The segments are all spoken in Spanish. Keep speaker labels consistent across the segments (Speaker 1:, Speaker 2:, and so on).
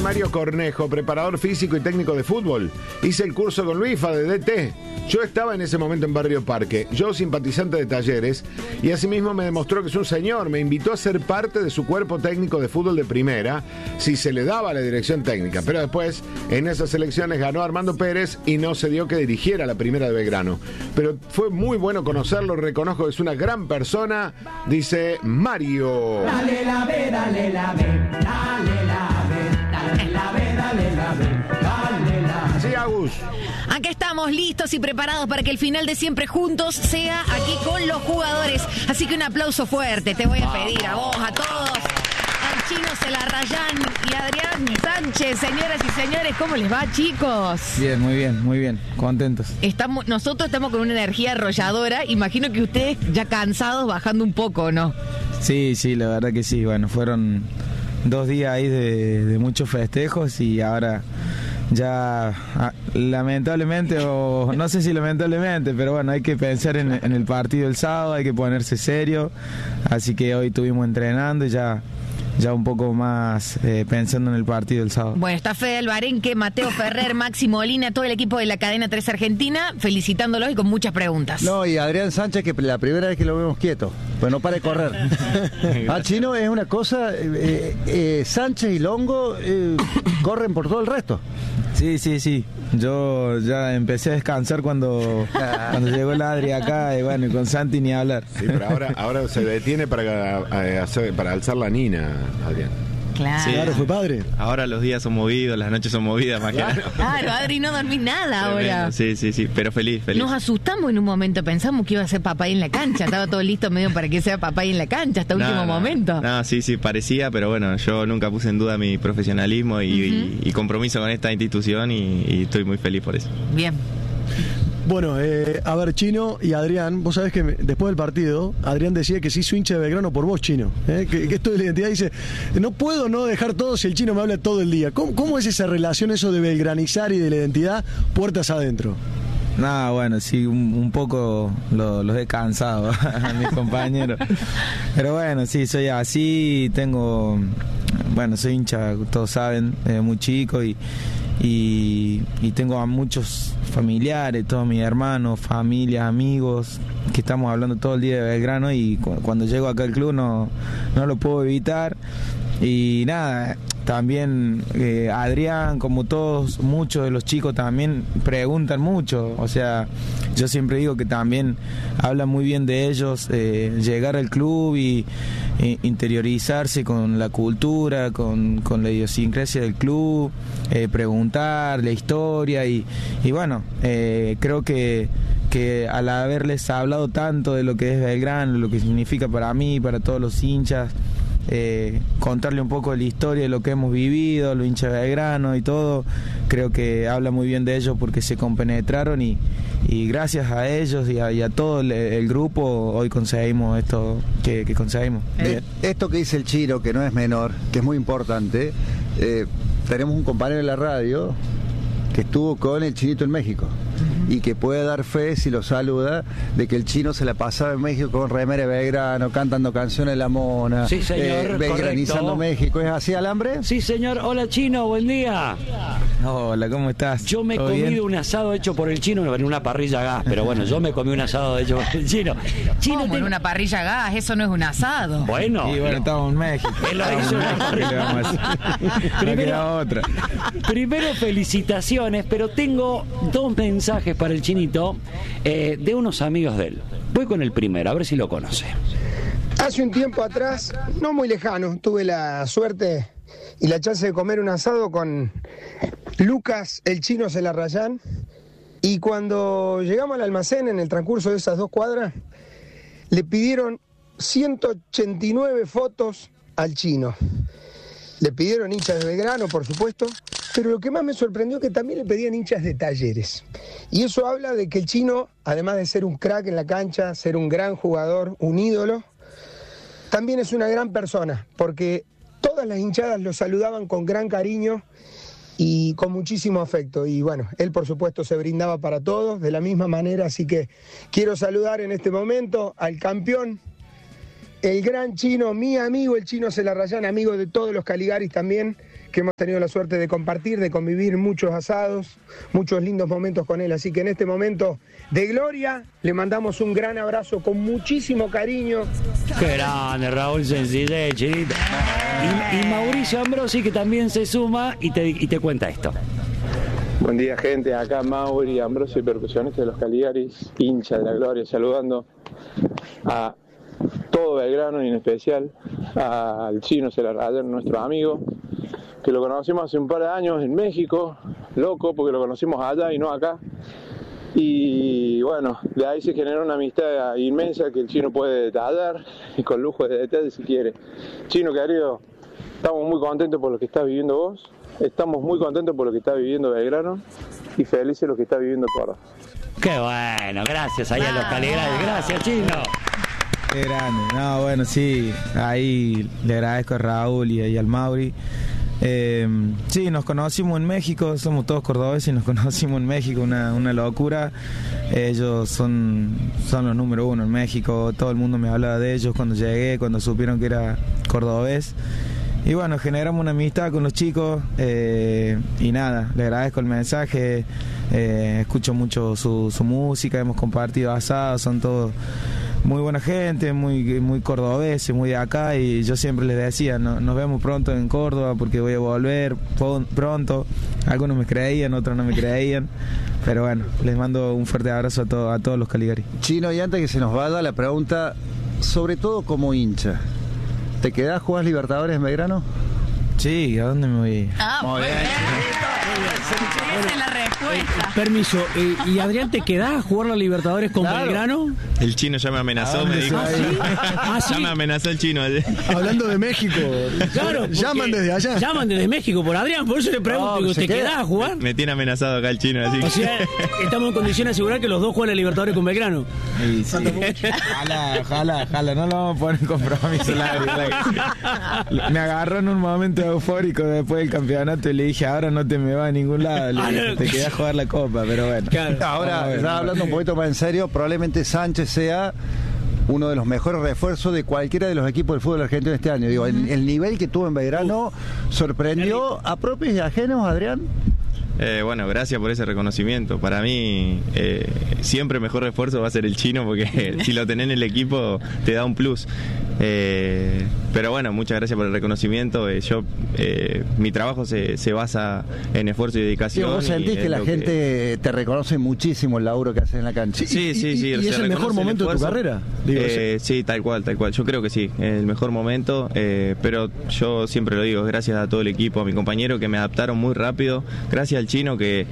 Speaker 1: Mario Cornejo, preparador físico y técnico de fútbol. Hice el curso con Luifa de DT. Yo estaba en ese momento en Barrio Parque, yo simpatizante de Talleres, y asimismo me demostró que es un señor. Me invitó a ser parte de su cuerpo técnico de fútbol de primera, si se le daba la dirección técnica. Pero después, en esas elecciones ganó Armando Pérez y no se dio que dirigiera la primera de Belgrano. Pero fue muy bueno conocerlo, reconozco que es una gran persona, dice Mario.
Speaker 2: Dale la B, dale la B, dale la B, dale la B, dale la B, dale la B.
Speaker 1: Sí, Agus.
Speaker 3: Acá estamos listos y preparados para que el final de Siempre Juntos sea aquí con los jugadores. Así que un aplauso fuerte te voy a pedir a vos, a todos. Al Chino Celarrayán y Adrián Sánchez. Señoras y señores, ¿cómo les va, chicos?
Speaker 4: Bien, muy bien, contentos.
Speaker 3: Nosotros estamos con una energía arrolladora. Imagino que ustedes ya cansados, bajando un poco, ¿no?
Speaker 4: Sí, la verdad que sí. Bueno, fueron 2 días ahí de muchos festejos y ahora ya lamentablemente, o no sé si lamentablemente, pero bueno, hay que pensar en el partido del sábado, hay que ponerse serio. Así que hoy estuvimos entrenando y ya un poco más pensando en el partido del sábado.
Speaker 3: Bueno, está Fede Alvarenque, Mateo Ferrer, Maxi Molina, todo el equipo de la cadena 3 Argentina, felicitándolos y con muchas preguntas.
Speaker 5: No, y Adrián Sánchez, que la primera vez que lo vemos quieto, pues no para de correr. Al Chino es una cosa, Sánchez y Longo corren por todo el resto.
Speaker 4: Sí. Yo ya empecé a descansar cuando llegó el Adri acá y bueno, y con Santi ni hablar.
Speaker 1: Sí, pero ahora se detiene para alzar la nina, Adrián.
Speaker 3: Claro.
Speaker 6: Sí,
Speaker 5: Claro, fue padre.
Speaker 6: Ahora los días son movidos, las noches son movidas, más que nada.
Speaker 3: Claro, Adri, no dormís nada ahora.
Speaker 6: Sí, pero feliz.
Speaker 3: Nos asustamos en un momento, pensamos que iba a ser papá ahí en la cancha, estaba todo listo medio para que sea papá ahí en la cancha hasta último momento.
Speaker 6: No, sí, parecía, pero bueno, yo nunca puse en duda mi profesionalismo y compromiso con esta institución y estoy muy feliz por eso.
Speaker 3: Bien.
Speaker 7: Bueno, a ver, Chino y Adrián, vos sabés que después del partido, Adrián decía que se hizo hincha de Belgrano por vos, Chino. Que esto de la identidad, dice, no puedo no dejar todo si el Chino me habla todo el día. ¿Cómo es esa relación, eso de belgranizar y de la identidad, puertas adentro?
Speaker 4: Nada, bueno, sí, un poco los he cansado a mis compañeros. Pero bueno, sí, soy así, soy hincha, todos saben, muy chico y tengo a muchos familiares, todos mis hermanos, familias, amigos, que estamos hablando todo el día de Belgrano y cuando llego acá al club no lo puedo evitar. Y nada, también Adrián, como todos, muchos de los chicos también preguntan mucho. O sea, yo siempre digo que también hablan muy bien de ellos, llegar al club y interiorizarse con la cultura, con la idiosincrasia del club, preguntar la historia y bueno, creo que al haberles hablado tanto de lo que es Belgrano, lo que significa para mí, para todos los hinchas, contarle un poco de la historia de lo que hemos vivido, los hinchas de Belgrano y todo, creo que habla muy bien de ellos porque se compenetraron y gracias a ellos y a todo el grupo hoy conseguimos esto que conseguimos.
Speaker 5: Esto que dice el Chino, que no es menor, que es muy importante, tenemos un compañero en la radio que estuvo con el Chinito en México y que puede dar fe, si lo saluda, de que el Chino se la pasaba en México con remera de Belgrano, cantando canciones de La Mona,
Speaker 8: sí, señor,
Speaker 5: belgranizando México. ¿Es así, Alambre?
Speaker 8: Sí, señor. Hola, Chino, buen día.
Speaker 4: Hola, ¿cómo estás?
Speaker 8: Yo me he comido un asado hecho por el Chino en una parrilla a gas, pero bueno, yo me comí un asado hecho por el Chino.
Speaker 3: ¿Cómo en una parrilla a gas? Eso no es un asado.
Speaker 8: Bueno.
Speaker 4: Y bueno, estamos en México.
Speaker 8: Él lo hizo en una parrilla.
Speaker 4: Otra.
Speaker 8: Primero, felicitaciones, pero tengo 2 mensajes para el Chinito de unos amigos de él. Voy con el primero, a ver si lo conoce.
Speaker 9: Hace un tiempo atrás, no muy lejano, tuve la suerte y la chance de comer un asado con Lucas, el Chino Celarrayán, y cuando llegamos al almacén, en el transcurso de esas 2 cuadras, le pidieron 189 fotos al Chino. Le pidieron hinchas de Belgrano, por supuesto, pero lo que más me sorprendió es que también le pedían hinchas de Talleres. Y eso habla de que el Chino, además de ser un crack en la cancha, ser un gran jugador, un ídolo, también es una gran persona, porque todas las hinchadas lo saludaban con gran cariño y con muchísimo afecto. Y bueno, él por supuesto se brindaba para todos de la misma manera, así que quiero saludar en este momento al campeón el gran Chino, mi amigo, el Chino Celarrayán, amigo de todos los Caligaris también, que hemos tenido la suerte de compartir, de convivir muchos asados, muchos lindos momentos con él. Así que en este momento de gloria le mandamos un gran abrazo con muchísimo cariño.
Speaker 8: Qué grande, Raúl, sencillez, Chinito. Y Mauricio Ambrosi, que también se suma y te cuenta esto.
Speaker 10: Buen día, gente. Acá Mauri Ambrosi, percusionista de los Caligaris, hincha de la gloria, saludando a todo Belgrano y en especial al Chino Celarrayán, nuestro amigo, que lo conocimos hace un par de años en México, loco, porque lo conocimos allá y no acá. Y bueno, de ahí se generó una amistad inmensa que el Chino puede detallar y con lujo de detalle si quiere. Chino querido, estamos muy contentos por lo que estás viviendo vos, estamos muy contentos por lo que está viviendo Belgrano y felices lo que está viviendo Córdoba.
Speaker 8: Qué bueno, gracias ahí a los Caligaris, gracias, Chino.
Speaker 4: Qué grande. No, bueno, sí, ahí le agradezco a Raúl y al Mauri. Sí, nos conocimos en México, somos todos cordobeses y nos conocimos en México, una locura. Ellos son los número uno en México, todo el mundo me hablaba de ellos cuando llegué, cuando supieron que era cordobés. Y bueno, generamos una amistad con los chicos y nada, le agradezco el mensaje, escucho mucho su música, hemos compartido asados, son todos muy buena gente, muy cordobeses, muy de acá, y yo siempre les decía, nos vemos pronto en Córdoba porque voy a volver pronto. Algunos me creían, otros no me creían, pero bueno, les mando un fuerte abrazo a todos los Caligaris.
Speaker 5: Chino, y antes que se nos vaya la pregunta, sobre todo como hincha, ¿te quedás, jugás Libertadores en Belgrano?
Speaker 4: Sí, ¿a dónde me voy?
Speaker 3: Muy bien. Esa es la respuesta.
Speaker 11: Permiso, ¿y Adrián te quedás a jugar la Libertadores con Belgrano?
Speaker 6: El Chino ya me amenazó, me dijo.
Speaker 11: ¿Sí?
Speaker 6: Ya me amenazó el Chino ayer.
Speaker 7: Hablando de México,
Speaker 11: Claro,
Speaker 7: llaman desde allá.
Speaker 11: Llaman desde México por Adrián, por eso le pregunto, digo, ¿te quedás a jugar?
Speaker 6: Me tiene amenazado acá el Chino, así que...
Speaker 11: O sea, estamos en condición de asegurar que los dos juegan la Libertadores con Belgrano.
Speaker 4: Sí, sí. Ojalá, no lo vamos a poner en compromiso. Me agarró en un momento eufórico después del campeonato y le dije, ahora no te me vas a ningún lado, le dije, te quedás a jugar la copa, pero bueno.
Speaker 5: Claro. Ahora, ya hablando un poquito más en serio, probablemente Sánchez sea uno de los mejores refuerzos de cualquiera de los equipos del fútbol argentino este año. Digo, el nivel que tuvo en Belgrano sorprendió a propios y ajenos, Adrián.
Speaker 6: Bueno, gracias por ese reconocimiento. Para mí, siempre el mejor refuerzo va a ser el Chino, porque si lo tenés en el equipo te da un plus. Pero bueno, muchas gracias por el reconocimiento. Mi trabajo se basa en esfuerzo y dedicación.
Speaker 5: ¿Vos sentís que la gente te reconoce muchísimo el laburo que haces en la cancha?
Speaker 6: Sí.
Speaker 7: ¿Y es el mejor momento de tu carrera?
Speaker 6: Sí, tal cual. Yo creo que sí, el mejor momento. Pero yo siempre lo digo, gracias a todo el equipo, a mi compañero que me adaptaron muy rápido. Gracias al Chino que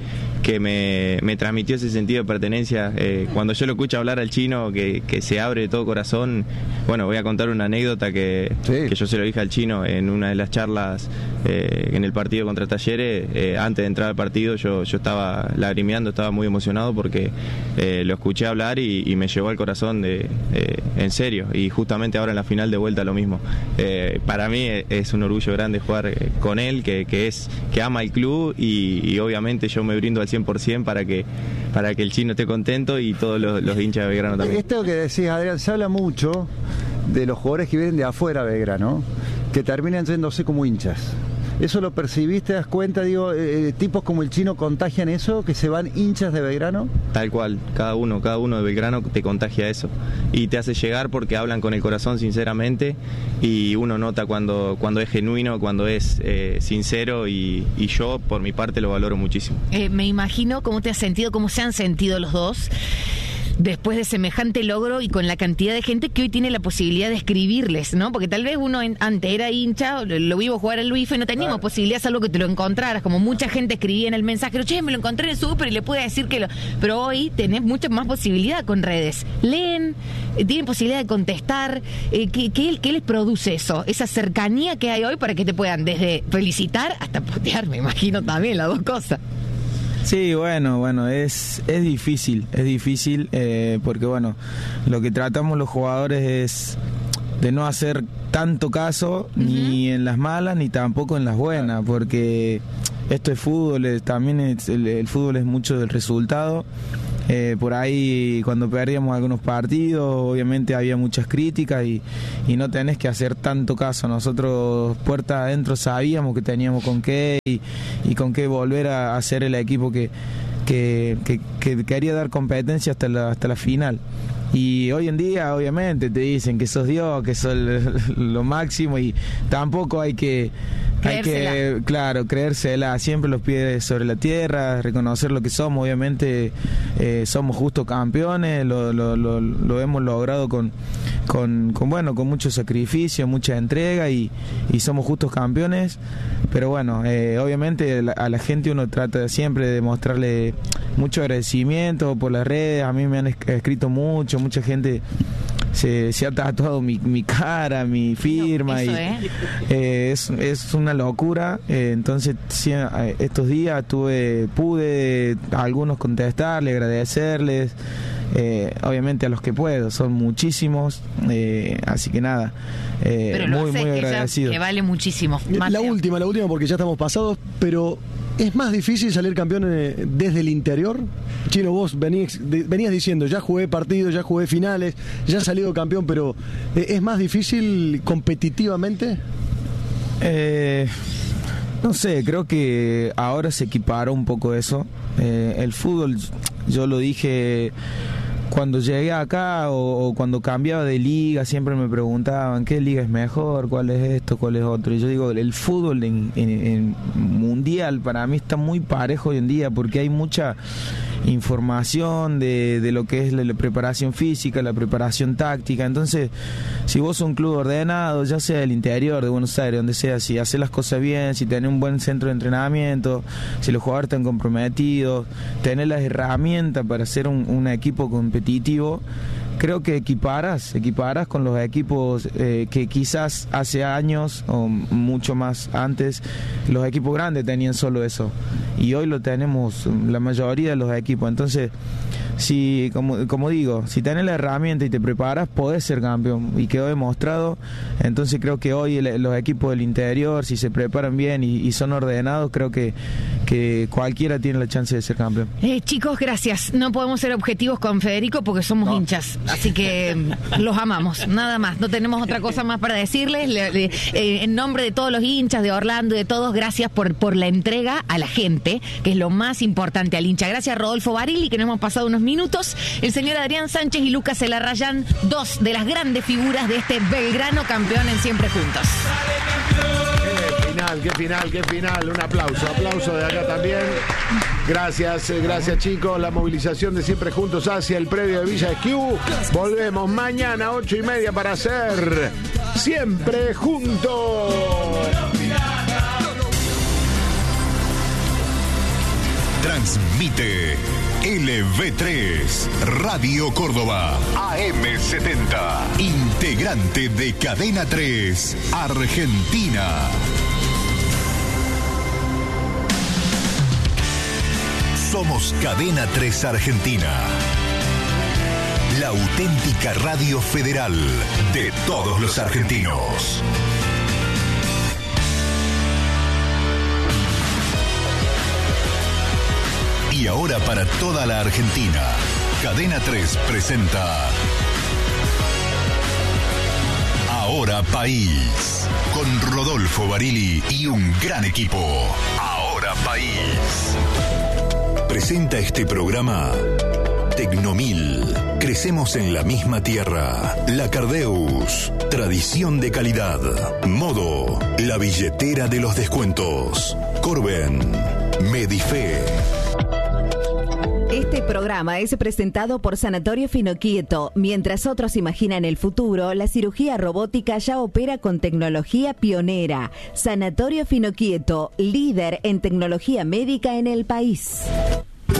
Speaker 6: me transmitió ese sentido de pertenencia. Cuando yo lo escucho hablar al Chino, que se abre de todo corazón. Bueno, voy a contar una anécdota que yo se lo dije al Chino en una de las charlas en el partido contra Talleres. Antes de entrar al partido yo estaba lagrimeando, estaba muy emocionado porque lo escuché hablar y me llevó al corazón en serio. Y justamente ahora en la final de vuelta lo mismo. Para mí es un orgullo grande jugar con él, que ama el club y obviamente yo me brindo al 100% para que el Chino esté contento y todos los hinchas de Belgrano también.
Speaker 5: Esto que decís, Adrián, se habla mucho de los jugadores que vienen de afuera de Belgrano, que terminan yéndose como hinchas. ¿Eso lo percibiste, te das cuenta? Digo, tipos como el Chino contagian eso, que se van hinchas de Belgrano.
Speaker 6: Tal cual, cada uno de Belgrano te contagia eso y te hace llegar porque hablan con el corazón sinceramente y uno nota cuando es genuino, cuando es sincero y yo por mi parte lo valoro muchísimo.
Speaker 3: Me imagino cómo te has sentido, cómo se han sentido los dos después de semejante logro y con la cantidad de gente que hoy tiene la posibilidad de escribirles, ¿no? Porque tal vez uno antes era hincha, lo vivo jugar al Luis y no teníamos posibilidad, salvo que te lo encontraras, como mucha gente escribía en el mensaje, che, me lo encontré en el súper y le pude decir que pero hoy tenés mucha más posibilidad con redes. Leen, tienen posibilidad de contestar. ¿Qué les produce eso? Esa cercanía que hay hoy para que te puedan desde felicitar hasta putear, me imagino también, las dos cosas.
Speaker 4: Sí, bueno, es difícil porque bueno, lo que tratamos los jugadores es de no hacer tanto caso ni en las malas ni tampoco en las buenas, porque esto es fútbol, también el fútbol es mucho del resultado. Por ahí cuando perdíamos algunos partidos, obviamente había muchas críticas y no tenés que hacer tanto caso. Nosotros puerta adentro sabíamos que teníamos con qué y con qué volver a hacer el equipo que quería dar competencia hasta la final. Y hoy en día obviamente te dicen que sos Dios, que sos lo máximo, y tampoco hay que creérsela, siempre los pies sobre la tierra, reconocer lo que somos. Obviamente somos justos campeones, lo hemos logrado con mucho sacrificio, mucha entrega, y somos justos campeones. Pero bueno, obviamente a la gente uno trata siempre de mostrarle mucho agradecimiento por las redes. A mí me han escrito mucha gente se ha tatuado mi cara, mi firma,
Speaker 3: eso,
Speaker 4: es una locura. Entonces estos días pude a algunos contestarle, agradecerles, obviamente a los que puedo, son muchísimos, así que nada,
Speaker 3: pero
Speaker 4: muy agradecido.
Speaker 3: Que vale muchísimo.
Speaker 7: La última porque ya estamos pasados, pero ¿es más difícil salir campeón desde el interior? Chino, vos venías diciendo, ya jugué partidos, ya jugué finales, ya he salido campeón, pero ¿es más difícil competitivamente?
Speaker 4: No sé, creo que ahora se equiparó un poco eso. El fútbol, yo lo dije cuando llegué acá o cuando cambiaba de liga, siempre me preguntaban qué liga es mejor, cuál es esto, cuál es otro. Y yo digo, el fútbol en mundial para mí está muy parejo hoy en día, porque hay mucha información de lo que es la preparación física, la preparación táctica. Entonces, si vos sos un club ordenado, ya sea del interior de Buenos Aires, donde sea, si haces las cosas bien, si tenés un buen centro de entrenamiento, si los jugadores están comprometidos, tenés las herramientas para ser un equipo competitivo, creo que equiparas con los equipos que quizás hace años o mucho más antes los equipos grandes tenían solo eso, y hoy lo tenemos la mayoría de los equipos. Entonces, si como digo, si tenés la herramienta y te preparas, podés ser campeón, y quedó demostrado. Entonces creo que hoy los equipos del interior, si se preparan bien y son ordenados, creo que cualquiera tiene la chance de ser campeón.
Speaker 3: Chicos, gracias. No podemos ser objetivos con Federico porque somos hinchas, así que los amamos, nada más. No tenemos otra cosa más para decirles. En nombre de todos los hinchas de Orlando y de todos, gracias por la entrega a la gente, que es lo más importante, al hincha. Gracias, Rodolfo Barili, que nos hemos pasado unos minutos. El señor Adrián Sánchez y Lucas Elarrayán, dos de las grandes figuras de este Belgrano campeón en Siempre Juntos.
Speaker 1: Qué final. Un aplauso de acá también. Gracias chicos. La movilización de Siempre Juntos hacia el predio de Villa Esquiú. Volvemos mañana 8:30 para hacer Siempre Juntos.
Speaker 12: Transmite LV3 Radio Córdoba AM70, integrante de Cadena 3 Argentina. Somos Cadena 3 Argentina, la auténtica radio federal de todos los argentinos. Y ahora para toda la Argentina, Cadena 3 presenta Ahora País, con Rodolfo Barili y un gran equipo. Ahora País. Presenta este programa Tecnomil. Crecemos en la misma tierra. La Cardeus. Tradición de calidad. Modo. La billetera de los descuentos. Corben. Medife.
Speaker 13: Este programa es presentado por Sanatorio Finoquieto. Mientras otros imaginan el futuro, la cirugía robótica ya opera con tecnología pionera. Sanatorio Finoquieto, líder en tecnología médica en el país.